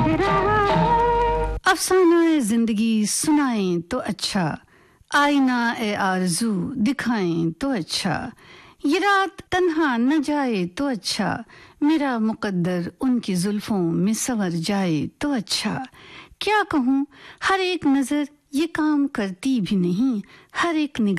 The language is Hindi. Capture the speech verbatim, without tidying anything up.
अफसाना ए जिंदगी सुनाएं तो अच्छा, आईना ए आरज़ू दिखाएं तो अच्छा, ये रात तन्हा न जाए तो अच्छा, मेरा मुकद्दर उनकी जुल्फों में संवर जाए तो अच्छा। क्या कहूँ, हर एक नजर ये काम करती भी नहीं, हर एक निगाह